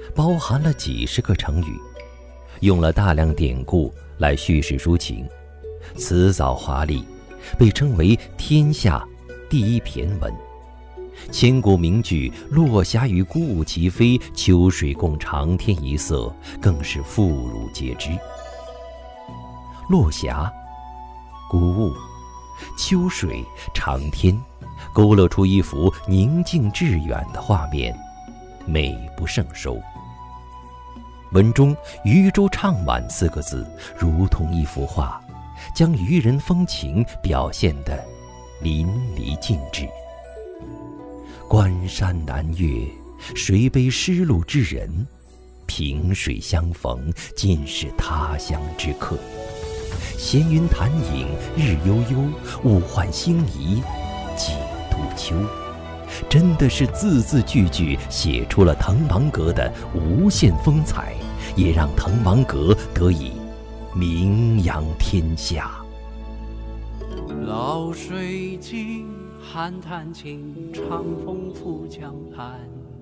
包含了几十个成语，用了大量典故来叙事抒情，辞藻华丽，被称为天下第一骈文。千古名句“落霞与孤鹜齐飞，秋水共长天一色”更是妇孺皆知。落霞、孤鹜、秋水、长天，勾勒出一幅宁静致远的画面，美不胜收。文中“渔舟唱晚”4个字如同一幅画，将渔人风情表现得淋漓尽致。关山难越，谁悲失路之人？萍水相逢，尽是他乡之客。闲云潭影日悠悠，物换星移几度秋。真的是字字句句写出了滕王阁的无限风采，也让滕王阁得以名扬天下。 老水尽，寒潭尽，长风拂江畔。